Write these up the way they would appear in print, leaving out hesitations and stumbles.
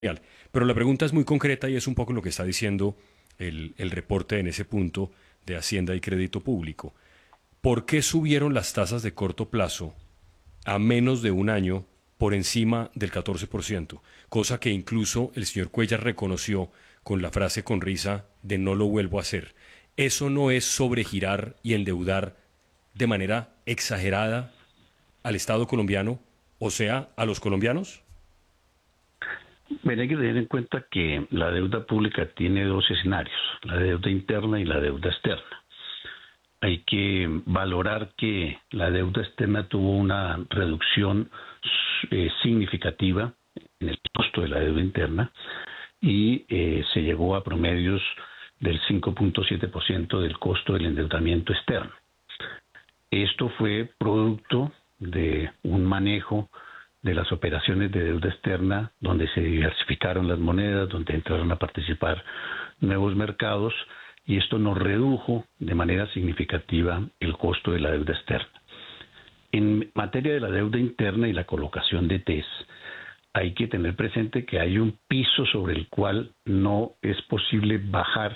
Pero la pregunta es muy concreta y es un poco lo que está diciendo el reporte en ese punto de Hacienda y Crédito Público. ¿Por qué subieron las tasas de corto plazo a menos de un año por encima del 14%? Cosa que incluso el señor Cuellar reconoció con la frase con risa de no lo vuelvo a hacer. ¿Eso no es sobregirar y endeudar de manera exagerada al Estado colombiano, o sea, a los colombianos? Bueno, hay que tener en cuenta que la deuda pública tiene dos escenarios, la deuda interna y la deuda externa. Hay que valorar que la deuda externa tuvo una reducción significativa en el costo de la deuda interna y se llegó a promedios del 5.7% del costo del endeudamiento externo. Esto fue producto de un manejo de las operaciones de deuda externa, donde se diversificaron las monedas, donde entraron a participar nuevos mercados, y esto nos redujo de manera significativa el costo de la deuda externa. En materia de la deuda interna y la colocación de TES, hay que tener presente que hay un piso sobre el cual no es posible bajar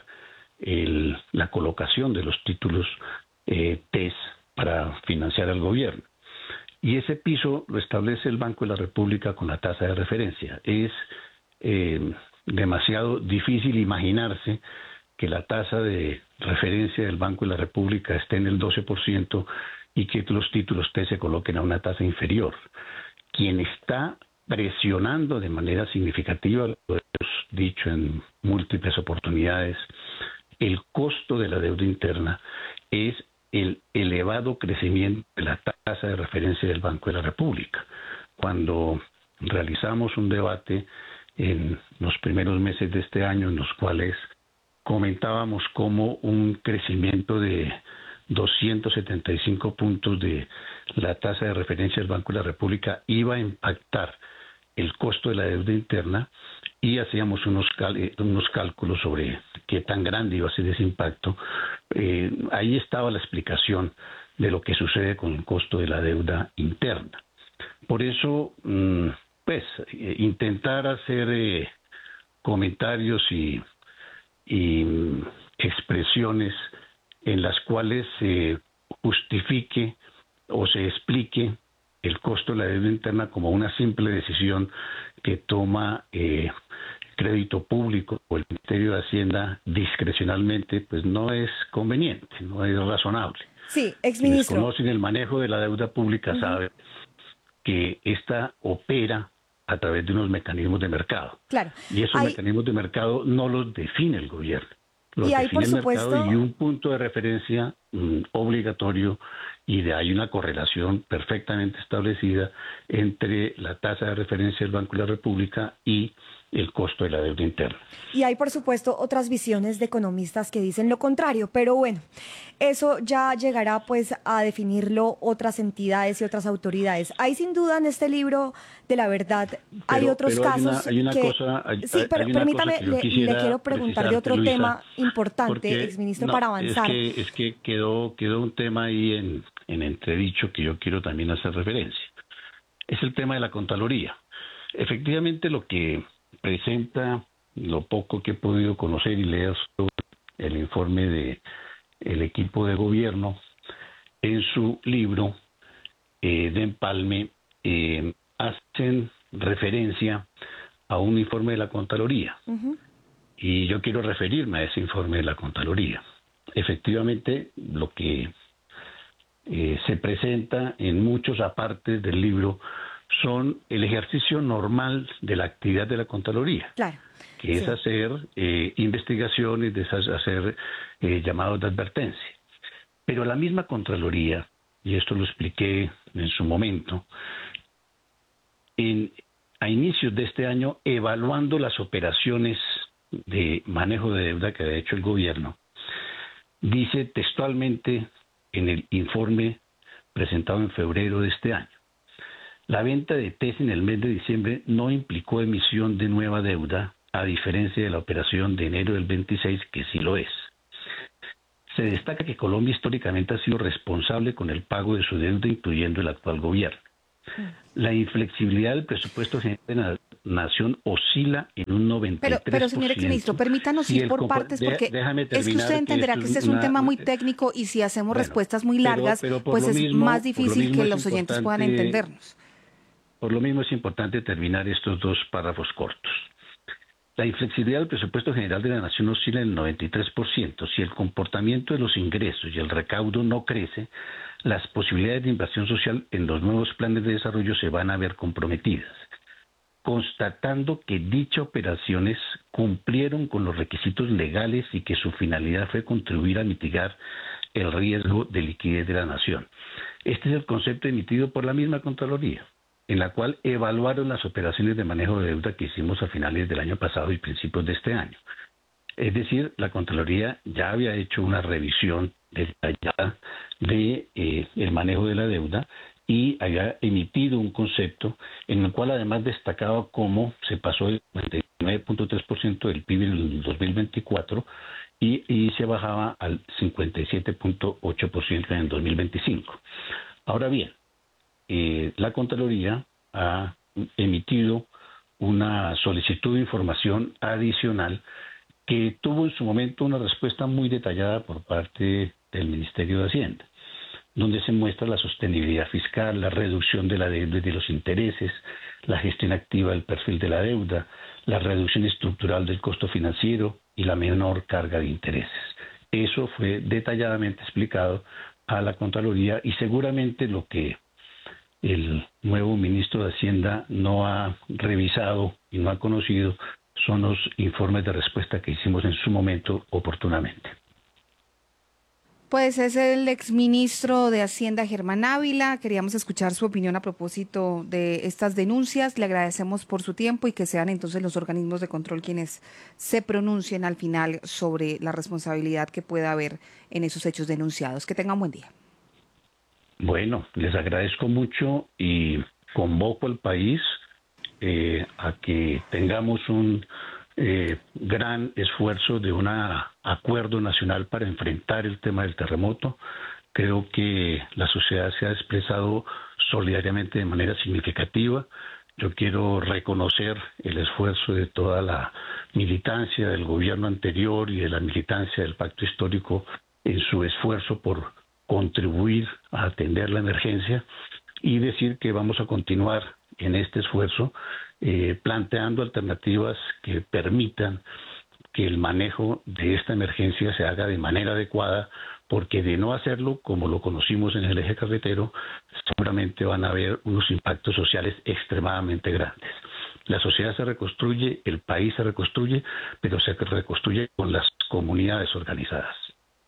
la colocación de los títulos TES para financiar al gobierno. Y ese piso lo establece el Banco de la República con la tasa de referencia. Es demasiado difícil imaginarse que la tasa de referencia del Banco de la República esté en el 12% y que los títulos T se coloquen a una tasa inferior. Quien está presionando de manera significativa, lo hemos dicho en múltiples oportunidades, el costo de la deuda interna es el elevado crecimiento de la tasa de referencia del Banco de la República. Cuando realizamos un debate en los primeros meses de este año, en los cuales comentábamos cómo un crecimiento de 275 puntos de la tasa de referencia del Banco de la República iba a impactar el costo de la deuda interna, y hacíamos unos cálculos sobre qué tan grande iba a ser ese impacto. Ahí estaba la explicación de lo que sucede con el costo de la deuda interna. Por eso, intentar hacer comentarios y expresiones en las cuales se justifique o se explique el costo de la deuda interna como una simple decisión que toma Crédito Público o el Ministerio de Hacienda discrecionalmente, pues no es conveniente, no es razonable. Sí, Quienes exministro. conocen el manejo de la deuda pública saben que esta opera a través de unos mecanismos de mercado. Claro. Y esos mecanismos de mercado no los define el gobierno. Los hay, define por el mercado supuesto, y un punto de referencia obligatorio, y de ahí una correlación perfectamente establecida entre la tasa de referencia del Banco de la República y el costo de la deuda interna. Y hay, por supuesto, otras visiones de economistas que dicen lo contrario, pero bueno, eso ya llegará pues a definirlo otras entidades y otras autoridades. Hay sin duda en este libro de la verdad, hay otros casos permítame, le quiero preguntar de otro tema importante, exministro, para avanzar. Es que quedó un tema ahí en entredicho que yo quiero también hacer referencia. Es el tema de la Contraloría. Efectivamente, lo que presenta, lo poco que he podido conocer y leer sobre el informe de el equipo de gobierno en su libro de empalme, hacen referencia a un informe de la Contraloría. Y yo quiero referirme a ese informe de la Contraloría. Efectivamente, lo que se presenta en muchos apartes del libro son el ejercicio normal de la actividad de la Contraloría, claro, que es hacer investigaciones, hacer llamados de advertencia. Pero la misma Contraloría, y esto lo expliqué en su momento, a inicios de este año, evaluando las operaciones de manejo de deuda que ha hecho el gobierno, dice textualmente en el informe presentado en febrero de este año: la venta de TES en el mes de diciembre no implicó emisión de nueva deuda, a diferencia de la operación de enero del 26, que sí lo es. Se destaca que Colombia históricamente ha sido responsable con el pago de su deuda, incluyendo el actual gobierno. La inflexibilidad del presupuesto genera Nación oscila en un 93%. Pero señor exministro, permítanos ir por partes, porque es que usted entenderá que este es un tema muy técnico y si hacemos respuestas muy largas, pues es más difícil que los oyentes puedan entendernos. Por lo mismo es importante terminar estos dos párrafos cortos. La inflexibilidad del presupuesto general de la Nación oscila en el 93%. Si el comportamiento de los ingresos y el recaudo no crece, las posibilidades de inversión social en los nuevos planes de desarrollo se van a ver comprometidas. Constatando que dichas operaciones cumplieron con los requisitos legales y que su finalidad fue contribuir a mitigar el riesgo de liquidez de la Nación. Este es el concepto emitido por la misma Contraloría, en la cual evaluaron las operaciones de manejo de deuda que hicimos a finales del año pasado y principios de este año. Es decir, la Contraloría ya había hecho una revisión detallada de el manejo de la deuda y había emitido un concepto en el cual además destacaba cómo se pasó del 99.3% del PIB en el 2024 y se bajaba al 57.8% en el 2025. Ahora bien, la Contraloría ha emitido una solicitud de información adicional que tuvo en su momento una respuesta muy detallada por parte del Ministerio de Hacienda, donde se muestra la sostenibilidad fiscal, la reducción de la deuda y de los intereses, la gestión activa del perfil de la deuda, la reducción estructural del costo financiero y la menor carga de intereses. Eso fue detalladamente explicado a la Contraloría y seguramente lo que el nuevo ministro de Hacienda no ha revisado y no ha conocido son los informes de respuesta que hicimos en su momento oportunamente. Pues es el exministro de Hacienda, Germán Ávila. Queríamos escuchar su opinión a propósito de estas denuncias. Le agradecemos por su tiempo y que sean entonces los organismos de control quienes se pronuncien al final sobre la responsabilidad que pueda haber en esos hechos denunciados. Que tengan buen día. Bueno, les agradezco mucho y convoco al país a que tengamos un gran esfuerzo de un acuerdo nacional para enfrentar el tema del terremoto. Creo que la sociedad se ha expresado solidariamente de manera significativa. Yo quiero reconocer el esfuerzo de toda la militancia del gobierno anterior y de la militancia del Pacto Histórico en su esfuerzo por contribuir a atender la emergencia y decir que vamos a continuar en este esfuerzo planteando alternativas que permitan que el manejo de esta emergencia se haga de manera adecuada, porque de no hacerlo, como lo conocimos en el eje cafetero, seguramente van a haber unos impactos sociales extremadamente grandes. La sociedad se reconstruye, el país se reconstruye, pero se reconstruye con las comunidades organizadas.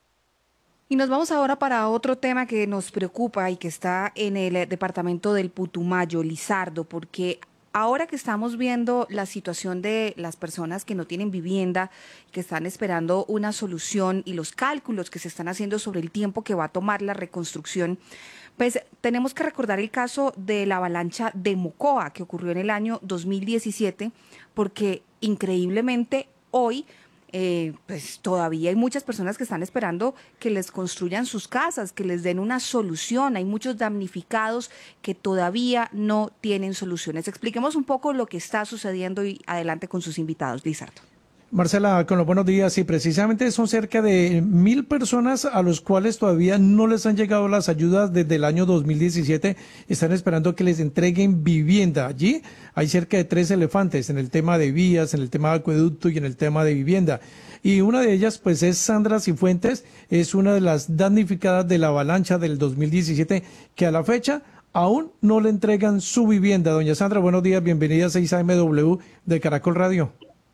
Y nos vamos ahora para otro tema que nos preocupa y que está en el departamento del Putumayo, Lizardo, porque ahora que estamos viendo la situación de las personas que no tienen vivienda, que están esperando una solución y los cálculos que se están haciendo sobre el tiempo que va a tomar la reconstrucción, pues tenemos que recordar el caso de la avalancha de Mocoa que ocurrió en el año 2017, porque increíblemente hoy pues todavía hay muchas personas que están esperando que les construyan sus casas, que les den una solución. Hay muchos damnificados que todavía no tienen soluciones. Expliquemos un poco lo que está sucediendo y adelante con sus invitados, Lizardo. Marcela, con los buenos días. Y precisamente son cerca de 1.000 personas a los cuales todavía no les han llegado las ayudas desde el año 2017. Están esperando que les entreguen vivienda. Allí hay cerca de 3 elefantes en el tema de vías, en el tema de acueducto y en el tema de vivienda. Y una de ellas pues es Sandra Cifuentes, es una de las damnificadas de la avalancha del 2017 que a la fecha aún no le entregan su vivienda. Doña Sandra, buenos días, bienvenida a 6AMW de Caracol Radio.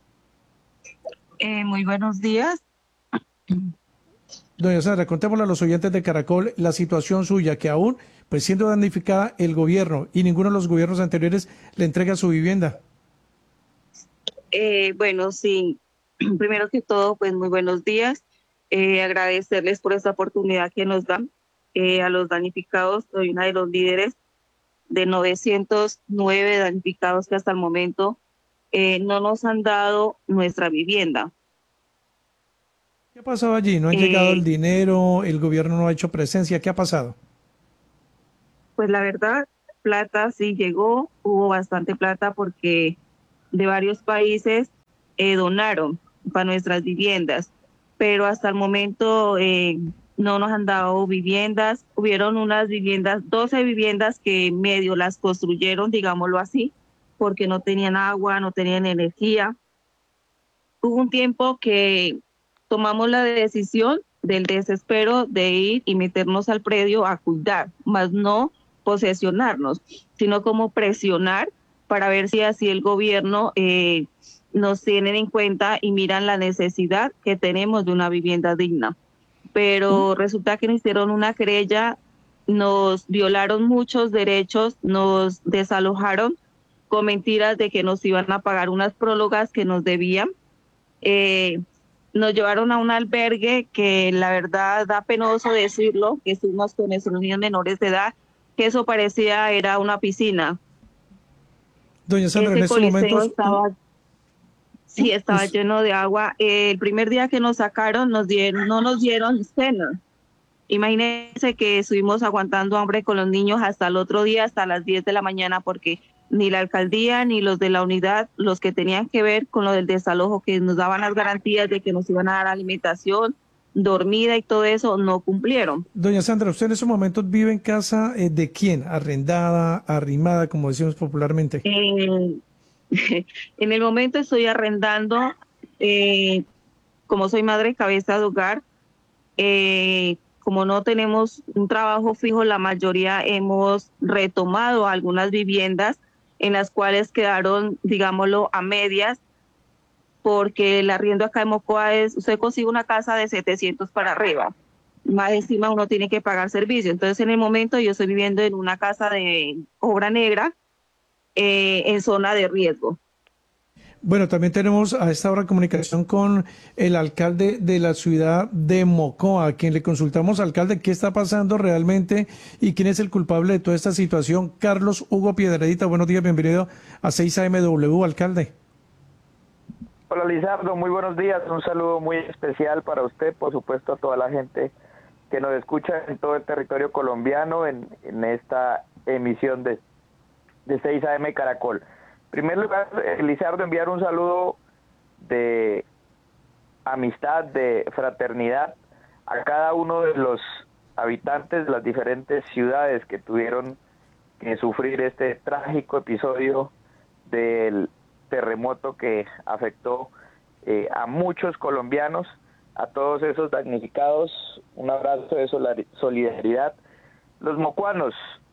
Muy buenos días. Doña Sandra, contémosle a los oyentes de Caracol la situación suya, que aún, pues siendo damnificada el gobierno y ninguno de los gobiernos anteriores le entrega su vivienda. Bueno, sí, primero que todo, pues muy buenos días. Agradecerles por esta oportunidad que nos dan. A los damnificados, soy una de los líderes de 909 damnificados que hasta el momento no nos han dado nuestra vivienda. ¿Qué ha pasado allí? ¿No ha llegado el dinero? ¿El gobierno no ha hecho presencia? ¿Qué ha pasado? Pues la verdad, plata sí llegó, hubo bastante plata porque de varios países donaron para nuestras viviendas, pero hasta el momento no nos han dado viviendas. Hubieron unas viviendas, 12 viviendas que medio las construyeron, digámoslo así, porque no tenían agua, no tenían energía. Hubo un tiempo que tomamos la decisión del desespero de ir y meternos al predio a cuidar, más no posesionarnos, sino como presionar para ver si así el gobierno nos tienen en cuenta y miran la necesidad que tenemos de una vivienda digna. Pero resulta que nos hicieron una querella, nos violaron muchos derechos, nos desalojaron con mentiras de que nos iban a pagar unas prólogas que nos debían. Nos llevaron a un albergue que la verdad da penoso decirlo, que estuvimos con nuestros niños menores de edad, que eso parecía era una piscina. Doña Sandra, en estos momentos... estaba lleno de agua. El primer día que nos sacaron no nos dieron cena. Imagínense que estuvimos aguantando hambre con los niños hasta el otro día, hasta las 10 de la mañana, porque ni la alcaldía ni los de la unidad, los que tenían que ver con lo del desalojo, que nos daban las garantías de que nos iban a dar alimentación, dormida y todo eso, no cumplieron. Doña Sandra, ¿usted en estos momentos vive en casa de quién? ¿Arrendada, arrimada, como decimos popularmente? En el momento estoy arrendando, como soy madre cabeza de hogar, como no tenemos un trabajo fijo, la mayoría hemos retomado algunas viviendas en las cuales quedaron, digámoslo, a medias, porque el arriendo acá en Mocoa es, usted consigue una casa de 700 para arriba, más encima uno tiene que pagar servicio. Entonces en el momento yo estoy viviendo en una casa de obra negra, en zona de riesgo. Bueno, también tenemos a esta hora comunicación con el alcalde de la ciudad de Mocoa, a quien le consultamos, alcalde, qué está pasando realmente y quién es el culpable de toda esta situación. Carlos Hugo Piedradita, buenos días, bienvenido a 6AMW, alcalde. Hola Lizardo, muy buenos días, un saludo muy especial para usted, por supuesto a toda la gente que nos escucha en todo el territorio colombiano en esta emisión de 6AM Caracol. En primer lugar, Lizardo, enviar un saludo de amistad, de fraternidad a cada uno de los habitantes de las diferentes ciudades que tuvieron que sufrir este trágico episodio del terremoto que afectó a muchos colombianos, a todos esos damnificados, un abrazo de solidaridad. Los mocuanos,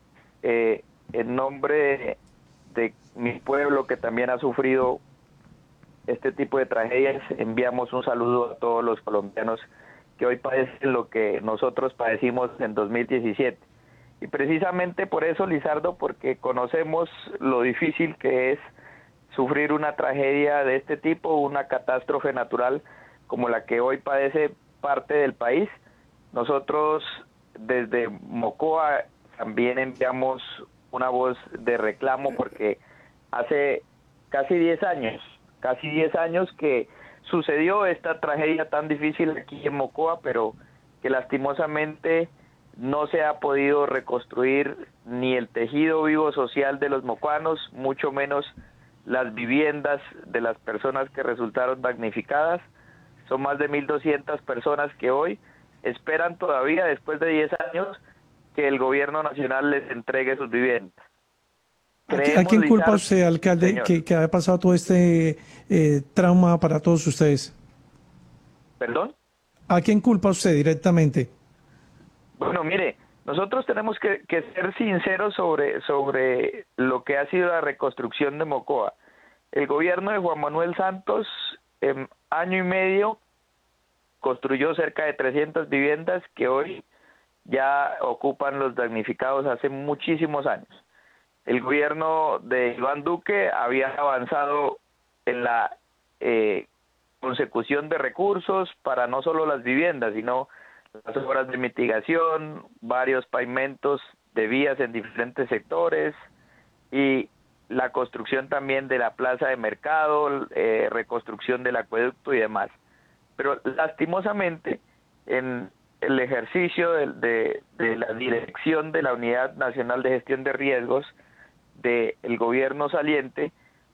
en nombre de mi pueblo que también ha sufrido este tipo de tragedias, enviamos un saludo a todos los colombianos que hoy padecen lo que nosotros padecimos en 2017. Y precisamente por eso, Lizardo, porque conocemos lo difícil que es sufrir una tragedia de este tipo, una catástrofe natural como la que hoy padece parte del país, nosotros desde Mocoa también enviamos una voz de reclamo porque hace casi 10 años que sucedió esta tragedia tan difícil aquí en Mocoa, pero que lastimosamente no se ha podido reconstruir ni el tejido vivo social de los mocuanos, mucho menos las viviendas de las personas que resultaron damnificadas. Son más de 1.200 personas que hoy esperan todavía, después de 10 años, que el gobierno nacional les entregue sus viviendas. ¿A quién culpa usted, alcalde, que haya pasado todo este trauma para todos ustedes? ¿Perdón? ¿A quién culpa usted directamente? Bueno, mire, nosotros tenemos que ser sinceros sobre lo que ha sido la reconstrucción de Mocoa. El gobierno de Juan Manuel Santos, en año y medio, construyó cerca de 300 viviendas que hoy ya ocupan los damnificados hace muchísimos años. El gobierno de Iván Duque había avanzado en la consecución de recursos para no solo las viviendas, sino las obras de mitigación, varios pavimentos de vías en diferentes sectores y la construcción también de la plaza de mercado, reconstrucción del acueducto y demás. Pero lastimosamente, en el ejercicio de la dirección de la Unidad Nacional de Gestión de Riesgos del gobierno saliente,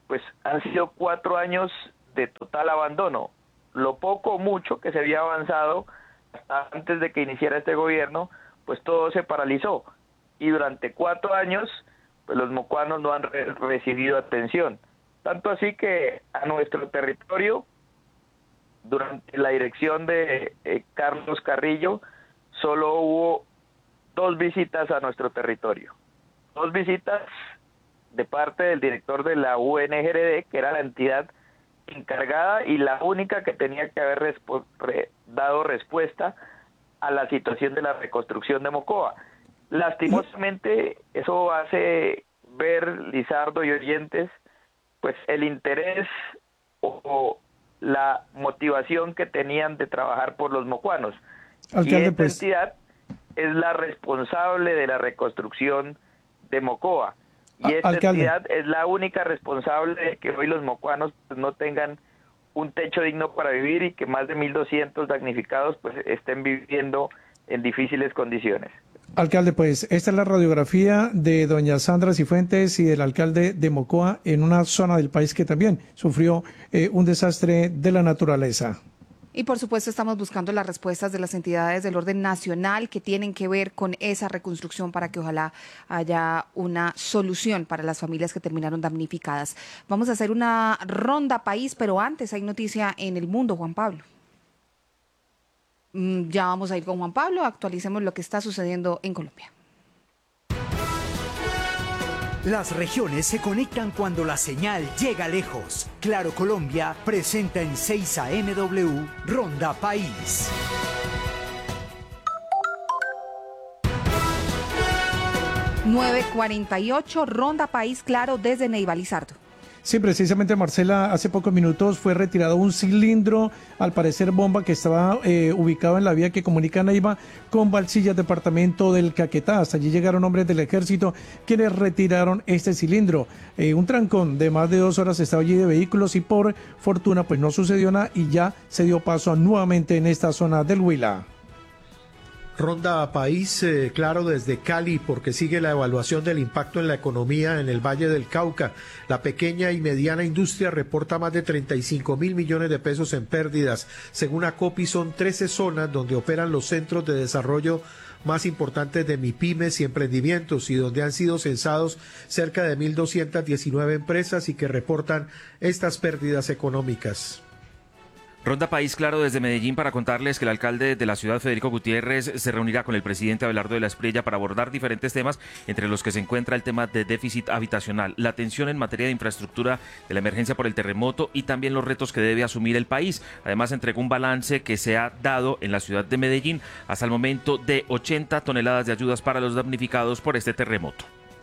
pues han sido 4 años de total abandono. Lo poco o mucho que se había avanzado hasta antes de que iniciara este gobierno, pues todo se paralizó. Y durante 4 años, pues los mocuanos no han recibido atención. Tanto así que a nuestro territorio, durante la dirección de Carlos Carrillo, solo hubo 2 visitas a nuestro territorio. 2 visitas de parte del director de la UNGRD, que era la entidad encargada y la única que tenía que haber dado respuesta a la situación de la reconstrucción de Mocoa. Lastimosamente, eso hace ver, Lizardo y oyentes, pues el interés o la motivación que tenían de trabajar por los mocuanos. Alcalde, y esta entidad es la responsable de la reconstrucción de Mocoa. Y esta entidad es la única responsable de que hoy los mocuanos pues, no tengan un techo digno para vivir y que más de 1.200 damnificados pues estén viviendo en difíciles condiciones. Alcalde, pues esta es la radiografía de doña Sandra Cifuentes y del alcalde de Mocoa en una zona del país que también sufrió un desastre de la naturaleza. Y por supuesto estamos buscando las respuestas de las entidades del orden nacional que tienen que ver con esa reconstrucción para que ojalá haya una solución para las familias que terminaron damnificadas. Vamos a hacer una ronda país, pero antes hay noticia en el mundo, Juan Pablo. Ya vamos a ir con Juan Pablo, actualicemos lo que está sucediendo en Colombia. Las regiones se conectan cuando la señal llega lejos. Claro Colombia presenta en 6 AMW Ronda País. ...9:48, Ronda País, Claro, desde Neiva, Lizardo. Sí, precisamente, Marcela, hace pocos minutos fue retirado un cilindro, al parecer bomba, que estaba ubicado en la vía que comunica Neiva con Balsillas, departamento del Caquetá. Hasta allí llegaron hombres del ejército quienes retiraron este cilindro. Un trancón de más de 2 horas estaba allí de vehículos y por fortuna pues no sucedió nada y ya se dio paso nuevamente en esta zona del Huila. Ronda País, claro, desde Cali, porque sigue la evaluación del impacto en la economía en el Valle del Cauca. La pequeña y mediana industria reporta más de 35.000 millones de pesos en pérdidas. Según ACOPI, son 13 zonas donde operan los centros de desarrollo más importantes de MIPYMES y emprendimientos y donde han sido censados cerca de 1.219 empresas y que reportan estas pérdidas económicas. Ronda País, claro, desde Medellín para contarles que el alcalde de la ciudad, Federico Gutiérrez, se reunirá con el presidente Abelardo de la Espriella para abordar diferentes temas, entre los que se encuentra el tema de déficit habitacional, la atención en materia de infraestructura de la emergencia por el terremoto y también los retos que debe asumir el país. Además, entregó un balance que se ha dado en la ciudad de Medellín hasta el momento de 80 toneladas de ayudas para los damnificados por este terremoto.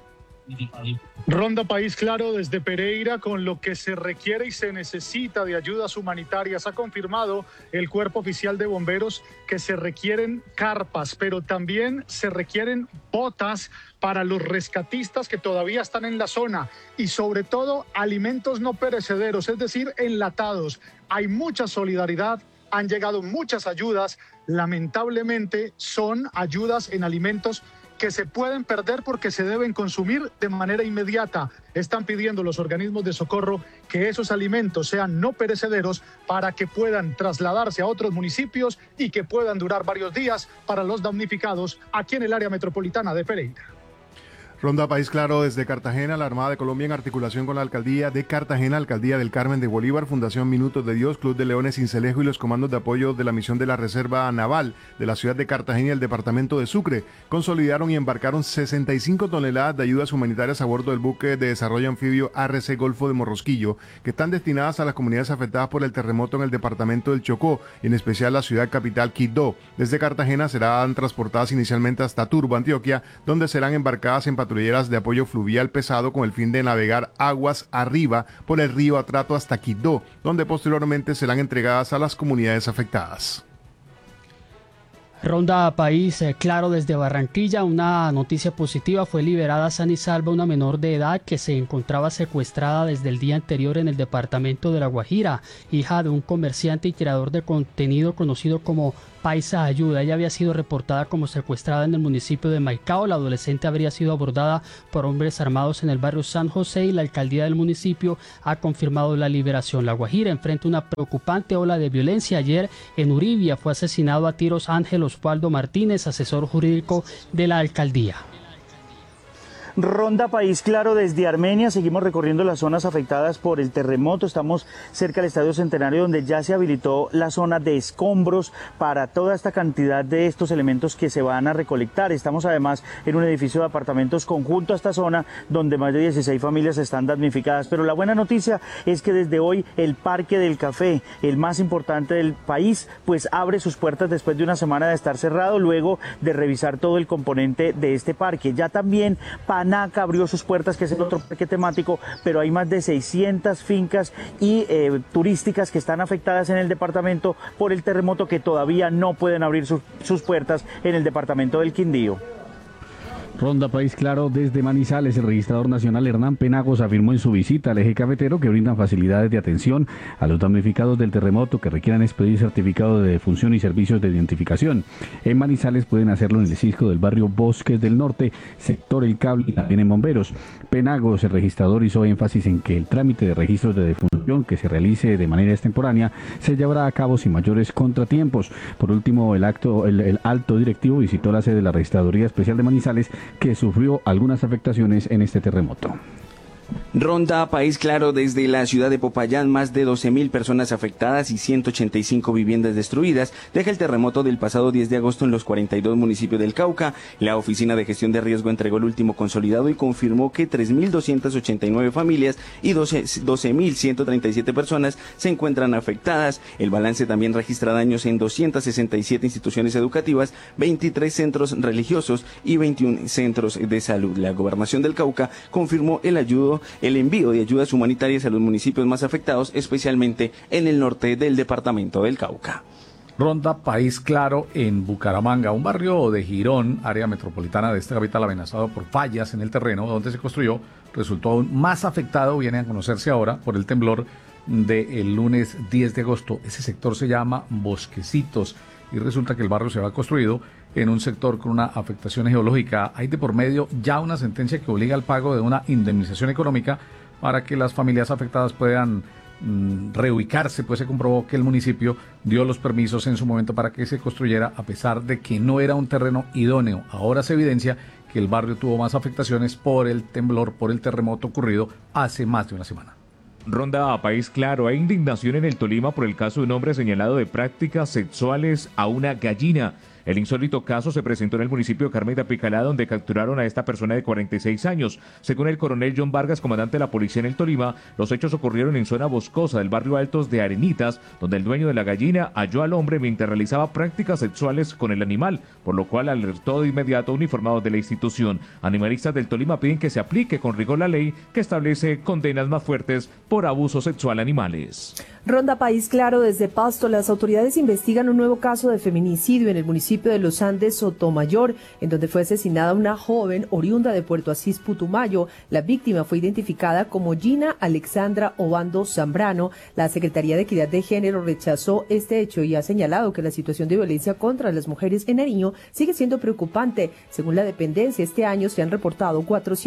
Ronda País, claro, desde Pereira, con lo que se requiere y se necesita de ayudas humanitarias. Ha confirmado el Cuerpo Oficial de Bomberos que se requieren carpas, pero también se requieren botas para los rescatistas que todavía están en la zona y sobre todo alimentos no perecederos, es decir, enlatados. Hay mucha solidaridad, han llegado muchas ayudas, lamentablemente son ayudas en alimentos que se pueden perder porque se deben consumir de manera inmediata. Están pidiendo los organismos de socorro que esos alimentos sean no perecederos para que puedan trasladarse a otros municipios y que puedan durar varios días para los damnificados aquí en el área metropolitana de Pereira. Ronda País, claro, desde Cartagena, la Armada de Colombia en articulación con la Alcaldía de Cartagena, Alcaldía del Carmen de Bolívar, Fundación Minutos de Dios, Club de Leones Cincelejo y los comandos de apoyo de la misión de la Reserva Naval de la ciudad de Cartagena y el departamento de Sucre consolidaron y embarcaron 65 toneladas de ayudas humanitarias a bordo del buque de desarrollo anfibio ARC Golfo de Morrosquillo, que están destinadas a las comunidades afectadas por el terremoto en el departamento del Chocó, y en especial la ciudad capital Quibdó. Desde Cartagena serán transportadas inicialmente hasta Turbo, Antioquia, donde serán embarcadas en patrulleras de apoyo fluvial pesado con el fin de navegar aguas arriba por el río Atrato hasta Quibdó, donde posteriormente serán entregadas a las comunidades afectadas. Ronda País, claro, desde Barranquilla, una noticia positiva, fue liberada sana y salva una menor de edad que se encontraba secuestrada desde el día anterior en el departamento de La Guajira, hija de un comerciante y creador de contenido conocido como Paisa Ayuda. Ella había sido reportada como secuestrada en el municipio de Maicao. La adolescente habría sido abordada por hombres armados en el barrio San José y la alcaldía del municipio ha confirmado la liberación. La Guajira enfrenta una preocupante ola de violencia. Ayer en Uribia fue asesinado a tiros Ángel Osvaldo Martínez, asesor jurídico de la alcaldía. Ronda País Claro desde Armenia, seguimos recorriendo las zonas afectadas por el terremoto, estamos cerca del Estadio Centenario donde ya se habilitó la zona de escombros para toda esta cantidad de estos elementos que se van a recolectar. Estamos además en un edificio de apartamentos conjunto a esta zona donde más de 16 familias están damnificadas, pero la buena noticia es que desde hoy el Parque del Café, el más importante del país, pues abre sus puertas después de una semana de estar cerrado, luego de revisar todo el componente de este parque. Ya también Panaca abrió sus puertas, que es el otro parque temático, pero hay más de 600 fincas y turísticas que están afectadas en el departamento por el terremoto, que todavía no pueden abrir sus puertas en el departamento del Quindío. Ronda País Claro desde Manizales, el registrador nacional Hernán Penagos afirmó en su visita al eje cafetero que brindan facilidades de atención a los damnificados del terremoto que requieran expedir certificado de defunción y servicios de identificación. En Manizales pueden hacerlo en el Cisco del barrio Bosques del Norte, sector El Cable y también en Bomberos. Penagos, el registrador, hizo énfasis en que el trámite de registros de defunción que se realice de manera extemporánea se llevará a cabo sin mayores contratiempos. Por último, el alto directivo visitó la sede de la Registraduría Especial de Manizales, que sufrió algunas afectaciones en este terremoto. Ronda País Claro desde la ciudad de Popayán, más de 12.000 personas afectadas y 185 viviendas destruidas deja el terremoto del pasado 10 de agosto en los 42 municipios del Cauca. La Oficina de Gestión de Riesgo entregó el último consolidado y confirmó que 3.289 familias y 12.137 personas se encuentran afectadas. El balance también registra daños en 267 instituciones educativas, 23 centros religiosos y 21 centros de salud. La Gobernación del Cauca confirmó el envío de ayudas humanitarias a los municipios más afectados, especialmente en el norte del departamento del Cauca. Ronda País Claro en Bucaramanga, un barrio de Girón, área metropolitana de esta capital, amenazado por fallas en el terreno donde se construyó, resultó aún más afectado, viene a conocerse ahora, por el temblor del lunes 10 de agosto. Ese sector se llama Bosquecitos y resulta que el barrio se va construido en un sector con una afectación geológica. Hay de por medio ya una sentencia que obliga al pago de una indemnización económica para que las familias afectadas puedan reubicarse. Pues se comprobó que el municipio dio los permisos en su momento para que se construyera, a pesar de que no era un terreno idóneo. Ahora se evidencia que el barrio tuvo más afectaciones por el temblor, por el terremoto ocurrido hace más de una semana. Ronda a País Claro, hay indignación en el Tolima por el caso de un hombre señalado de prácticas sexuales a una gallina. El insólito caso se presentó en el municipio de Carmen de Apicalá, donde capturaron a esta persona de 46 años. Según el coronel John Vargas, comandante de la policía en el Tolima, los hechos ocurrieron en zona boscosa del barrio Altos de Arenitas, donde el dueño de la gallina halló al hombre mientras realizaba prácticas sexuales con el animal, por lo cual alertó de inmediato a uniformados de la institución. Animalistas del Tolima piden que se aplique con rigor la ley que establece condenas más fuertes por abuso sexual a animales. Ronda País Claro desde Pasto, las autoridades investigan un nuevo caso de feminicidio en el municipio de Los Andes, Sotomayor, en donde fue asesinada una joven oriunda de Puerto Asís, Putumayo. La víctima fue identificada como Gina Alexandra Obando Zambrano. La Secretaría de Equidad de Género rechazó este hecho y ha señalado que la situación de violencia contra las mujeres en Nariño sigue siendo preocupante. Según la dependencia, este año se han reportado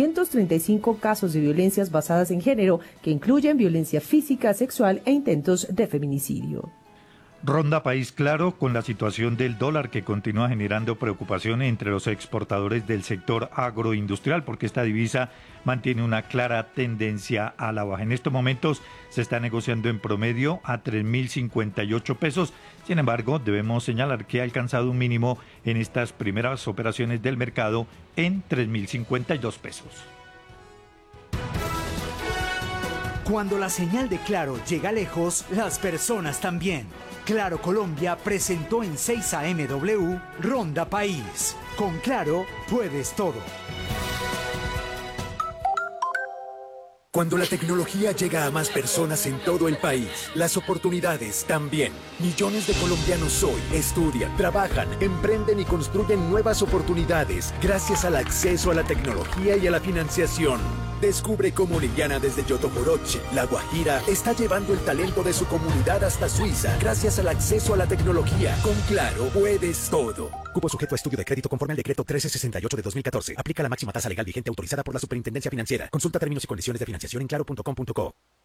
435 casos de violencias basadas en género, que incluyen violencia física, sexual e intentos de feminicidio. Ronda País Claro con la situación del dólar, que continúa generando preocupación entre los exportadores del sector agroindustrial, porque esta divisa mantiene una clara tendencia a la baja. En estos momentos se está negociando en promedio a 3.058 pesos. Sin embargo, debemos señalar que ha alcanzado un mínimo en estas primeras operaciones del mercado en 3.052 pesos. Cuando la señal de Claro llega lejos, las personas también. Claro Colombia presentó en 6 AMW Ronda País. Con Claro puedes todo. Cuando la tecnología llega a más personas en todo el país, las oportunidades también. Millones de colombianos hoy estudian, trabajan, emprenden y construyen nuevas oportunidades gracias al acceso a la tecnología y a la financiación. Descubre cómo Liliana desde Yotoboroche, La Guajira, está llevando el talento de su comunidad hasta Suiza gracias al acceso a la tecnología. Con Claro, puedes todo. Cupo sujeto a estudio de crédito conforme al decreto 1368 de 2014. Aplica la máxima tasa legal vigente autorizada por la Superintendencia Financiera. Consulta términos y condiciones de financiación en claro.com.co.